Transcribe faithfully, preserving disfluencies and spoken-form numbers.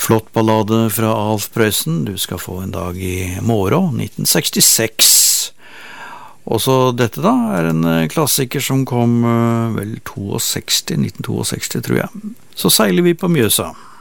Flott ballade fra Alf Prøysen, Du skal få en dag i morgen, nitten sekstiseks. Også dette da er en klassiker som kom vel sekstito, nitten sekstito tror jeg. Så seiler vi på Mjøsa.